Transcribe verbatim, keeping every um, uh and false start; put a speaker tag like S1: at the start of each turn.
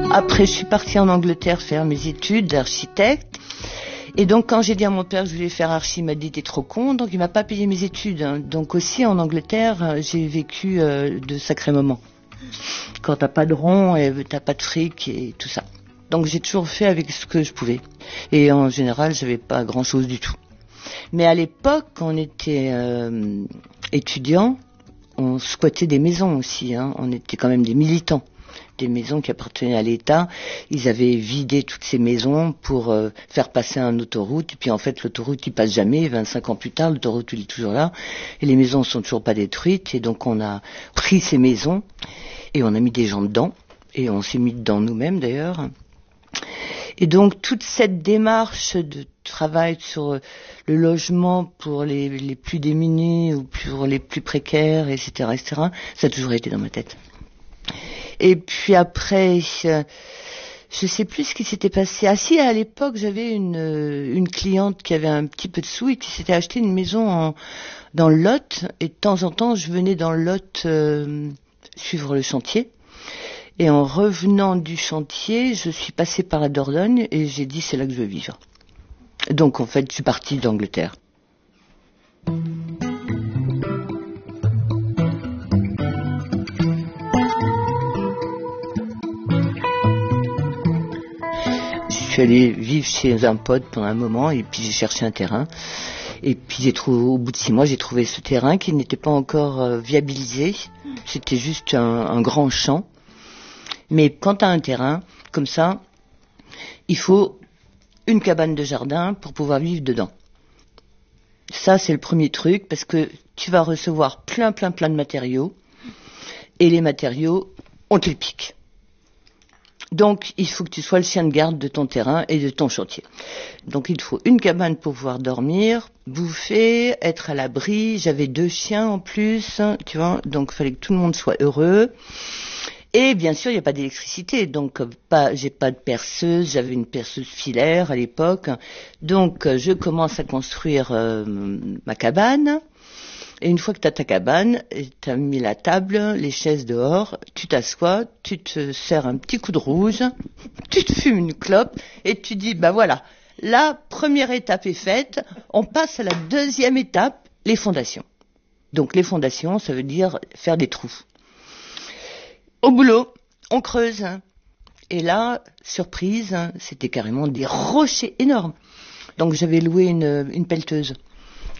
S1: Après, je suis partie en Angleterre faire mes études d'architecte. Et donc, quand j'ai dit à mon père que je voulais faire archi, il m'a dit « t'es trop con », donc il m'a pas payé mes études. Donc aussi, en Angleterre, j'ai vécu euh, de sacrés moments. Quand t'as pas de rond, et t'as pas de fric et tout ça. Donc j'ai toujours fait avec ce que je pouvais. Et en général, j'avais pas grand-chose du tout. Mais à l'époque, quand on était euh, étudiant, on squattait des maisons aussi. Hein. On était quand même des militants. Des maisons qui appartenaient à l'État. Ils avaient vidé toutes ces maisons pour euh, faire passer un autoroute. Et puis en fait, l'autoroute, il passe jamais. vingt-cinq ans plus tard, l'autoroute, il est toujours là. Et les maisons sont toujours pas détruites. Et donc on a pris ces maisons et on a mis des gens dedans. Et on s'est mis dedans nous-mêmes d'ailleurs. Et donc toute cette démarche de travail sur le logement pour les, les plus démunis ou pour les plus précaires, et cetera, et cetera, ça a toujours été dans ma tête. Et puis après, je, je sais plus ce qui s'était passé. Ah si, à l'époque, j'avais une, une cliente qui avait un petit peu de sous et qui s'était acheté une maison en, dans le Lot. Et de temps en temps, je venais dans le Lot euh, suivre le chantier. Et en revenant du chantier, je suis passée par la Dordogne et j'ai dit c'est là que je veux vivre. Donc en fait, je suis partie d'Angleterre. Je suis allée vivre chez un pote pendant un moment et puis j'ai cherché un terrain. Et puis j'ai trouvé, au bout de six mois, j'ai trouvé ce terrain qui n'était pas encore euh, viabilisé. C'était juste un, un grand champ. Mais quand tu as un terrain comme ça, il faut une cabane de jardin pour pouvoir vivre dedans. Ça, c'est le premier truc parce que tu vas recevoir plein, plein, plein de matériaux. Et les matériaux, on te les pique. Donc, il faut que tu sois le chien de garde de ton terrain et de ton chantier. Donc, il te faut une cabane pour pouvoir dormir, bouffer, être à l'abri. J'avais deux chiens en plus, tu vois, donc il fallait que tout le monde soit heureux. Et bien sûr, il n'y a pas d'électricité, donc pas, j'ai pas de perceuse, j'avais une perceuse filaire à l'époque. Donc, je commence à construire euh, ma cabane. Et une fois que tu as ta cabane, tu as mis la table, les chaises dehors, tu t'assois, tu te sers un petit coup de rouge, tu te fumes une clope et tu dis, bah voilà, la première étape est faite, on passe à la deuxième étape, les fondations. Donc les fondations, ça veut dire faire des trous. Au boulot, on creuse. Et là, surprise, c'était carrément des rochers énormes. Donc j'avais loué une, une pelleteuse.